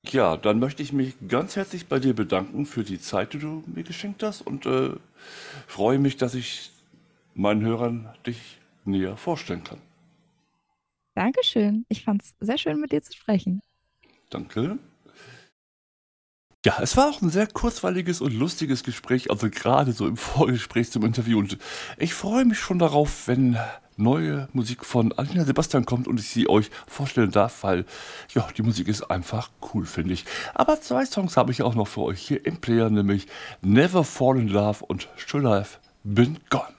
Ja, dann möchte ich mich ganz herzlich bei dir bedanken für die Zeit, die du mir geschenkt hast und freue mich, dass ich meinen Hörern dich näher vorstellen kann. Dankeschön. Ich fand es sehr schön, mit dir zu sprechen. Danke. Ja, es war auch ein sehr kurzweiliges und lustiges Gespräch, also gerade so im Vorgespräch zum Interview. Und ich freue mich schon darauf, wenn neue Musik von Alina Sebastian kommt und ich sie euch vorstellen darf, weil ja, die Musik ist einfach cool, finde ich. Aber zwei Songs habe ich auch noch für euch hier im Player, nämlich Never Fall in Love und Should Have Been Gone.